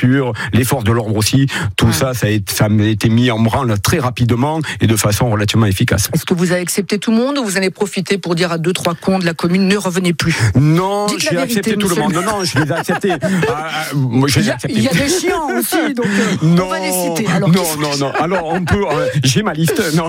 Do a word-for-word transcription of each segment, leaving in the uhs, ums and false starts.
sûr, les forces de l'ordre aussi. Tout ouais. ça, ça a, été, ça a été mis en branle très rapidement et de façon relativement efficace. Est-ce que vous avez accepté tout le monde ou vous en avez profité pour dire à deux, trois cons de la commune, ne revenez plus? Non, Dites j'ai vérité, accepté tout le monde. Non, non, je les ai acceptés. ah, moi, je les ai acceptés. Il y a des chiens aussi, donc euh, non, on va les citer. Alors, non, non, non. Alors, on peut... Euh, j'ai ma liste, non.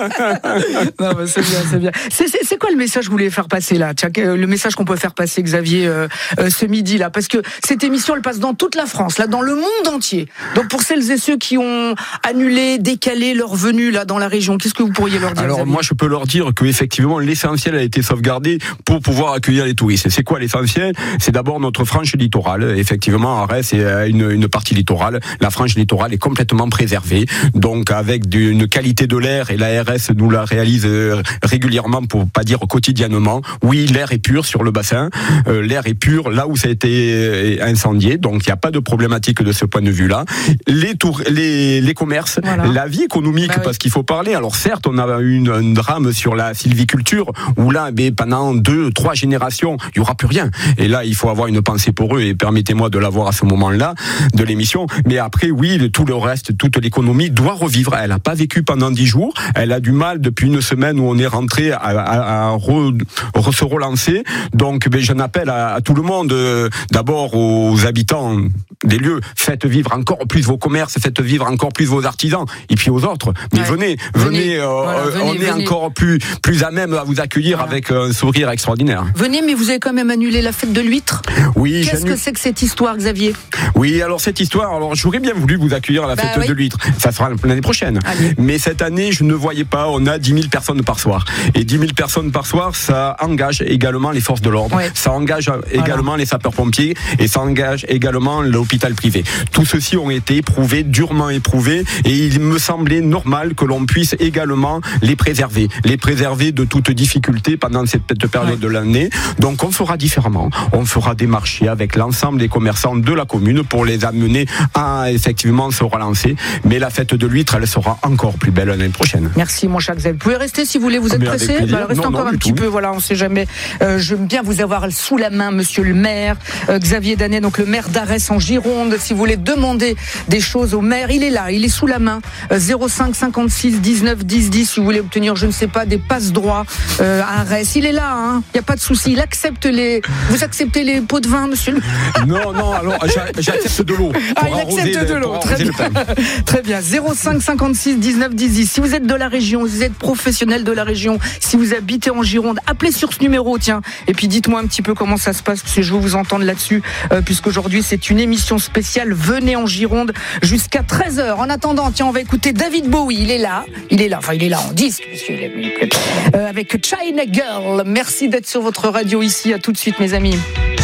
non, mais c'est bien, c'est bien. C'est, c'est, c'est quoi le message que vous voulez faire passer, là? Tiens, le message qu'on peut faire passer, Xavier, euh, euh, ce midi, là? Parce que cette émission, elle passe dans toute la France, là, dans le monde entier. Donc, pour celles et ceux qui ont annulé, décalé leur venue, là, dans la région, qu'est-ce que vous pourriez leur dire? Alors, Xavier? moi, je peux leur dire que, effectivement, l'essentiel a été sauvegardé pour pouvoir accueillir les touristes. C'est quoi l'essentiel? C'est d'abord notre frange littorale. Effectivement, Arès, c'est une, une partie littorale. La frange littorale est complètement préservée. Donc, avec une qualité de l'air, et l'A R S nous la réalise régulièrement, pour pas dire quotidiennement. Oui, l'air est pur sur le bassin. Euh, l'air est pur là où ça a été incendié. Donc, il n'y a pas de problématique de ce point de vue-là. Les tours, les, les commerces, voilà. La vie économique, bah oui. Parce qu'il faut parler. Alors, certes, on a eu une, une drame sur la sylviculture, où là, mais pendant deux, trois générations, il n'y aura plus rien. Et là, il faut avoir une pensée pour eux, et permettez-moi de l'avoir à ce moment-là de l'émission. Mais après, oui, tout le reste, toute l'économie doit revivre. Elle n'a pas vécu pendant dix jours. Elle a du mal depuis une semaine où on est rentré à, à, à re, re, se relancer. Donc, ben, j'en appelle à, à tout le monde, euh, d'abord aux habitants des lieux, faites vivre encore plus vos commerces, faites vivre encore plus vos artisans, et puis aux autres. Mais ouais. venez, venez, venez, euh, voilà, venez on venez. est encore plus, plus à même à vous accueillir voilà. avec un sourire extraordinaire. Venez, mais vous avez quand même annulé la fête de l'huître. Oui. Qu'est-ce que c'est que cette histoire, Xavier? Oui, alors cette histoire, alors j'aurais bien voulu vous accueillir à la bah fête oui. de l'huître. Ça sera l'année prochaine. Allez. Mais cette année, je ne voyais pas, on a dix mille personnes par soir. Et dix mille personnes par soir, ça engage également les forces de l'ordre. Ouais. Ça engage également voilà. les sapeurs-pompiers et ça engage également l'hôpital privé. Tous ceux-ci ont été éprouvés, durement éprouvés, et il me semblait normal que l'on puisse également les préserver. Les préserver de toute difficulté pendant cette période ouais. de l'année. Donc on fera différemment. On fera des marchés avec l'ensemble des commerçants de la commune pour les amener à effectivement se relancer. Mais la fête de l'huître, elle sera encore plus belle l'année prochaine. Merci mon cher Xavier. Vous pouvez rester si vous voulez, vous êtes ah, pressé bah, Restez non, encore non, un petit tout. peu, voilà, on ne sait jamais. Euh, J'aime bien vous avoir sous la main, monsieur le maire, euh, Xavier Danet, donc le maire d'Arès en Gironde. Si vous voulez demander des choses au maire, il est là, il est sous la main. Euh, zéro cinq cinquante-six dix-neuf dix dix, si vous voulez obtenir, je ne sais pas, des passe-droits euh, à Arès. Il est là, il hein, n'y a pas de souci. Il accepte les. Vous acceptez les pots de vin, monsieur le Non, non, alors j'accepte de l'eau. Ah, il accepte de l'eau. Très bien. Très bien. zéro cinq cinquante-six dix-neuf dix dix. Si vous êtes de la région, si vous êtes professionnel de la région, si vous habitez en Gironde, appelez sur ce numéro, tiens. Et puis dites-moi un petit peu comment ça se passe, parce que je veux vous entendre là-dessus, euh, puisqu'aujourd'hui c'est une émission spéciale. Venez en Gironde jusqu'à treize heures. En attendant, tiens, on va écouter David Bowie. Il est là. Il est là. Enfin, il est là en disque, monsieur. Euh, avec China Girl. Merci d'être sur votre radio ici. À tout de suite, mes amis.